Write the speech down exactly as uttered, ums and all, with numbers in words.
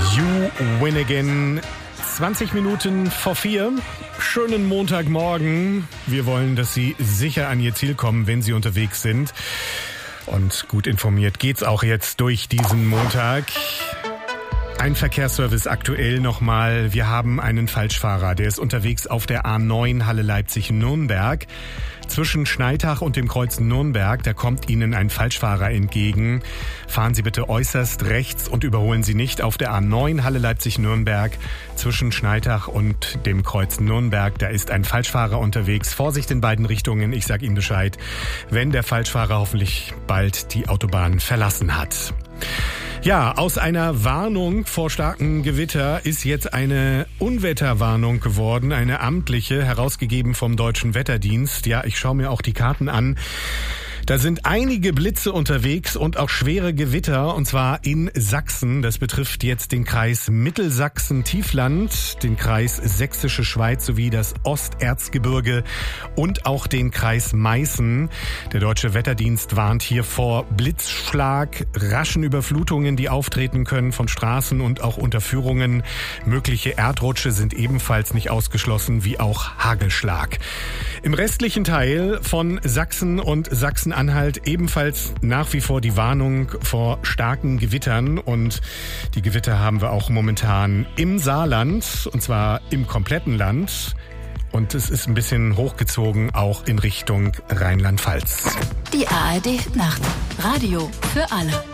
You Win Again. zwanzig Minuten vor vier. Schönen Montagmorgen. Wir wollen, dass Sie sicher an Ihr Ziel kommen, wenn Sie unterwegs sind. Und gut informiert geht's auch jetzt durch diesen Montag. Ein Verkehrsservice aktuell nochmal. Wir haben einen Falschfahrer, der ist unterwegs auf der A neun Halle Leipzig-Nürnberg. Zwischen Schneitach und dem Kreuz Nürnberg, da kommt Ihnen ein Falschfahrer entgegen. Fahren Sie bitte äußerst rechts und überholen Sie nicht auf der A neun Halle Leipzig-Nürnberg. Zwischen Schneitach und dem Kreuz Nürnberg, da ist ein Falschfahrer unterwegs. Vorsicht in beiden Richtungen, ich sag Ihnen Bescheid, wenn der Falschfahrer hoffentlich bald die Autobahn verlassen hat. Ja, aus einer Warnung vor starkem Gewitter ist jetzt eine Unwetterwarnung geworden, eine amtliche, herausgegeben vom Deutschen Wetterdienst. Ja, ich schaue mir auch die Karten an. Da sind einige Blitze unterwegs und auch schwere Gewitter, und zwar in Sachsen. Das betrifft jetzt den Kreis Mittelsachsen-Tiefland, den Kreis Sächsische Schweiz sowie das Osterzgebirge und auch den Kreis Meißen. Der Deutsche Wetterdienst warnt hier vor Blitzschlag, raschen Überflutungen, die auftreten können von Straßen und auch Unterführungen. Mögliche Erdrutsche sind ebenfalls nicht ausgeschlossen, wie auch Hagelschlag. Im restlichen Teil von Sachsen und Sachsen-Anhalt ebenfalls nach wie vor die Warnung vor starken Gewittern, und die Gewitter haben wir auch momentan im Saarland, und zwar im kompletten Land, und es ist ein bisschen hochgezogen auch in Richtung Rheinland-Pfalz. Die A R D Nacht. Radio für alle.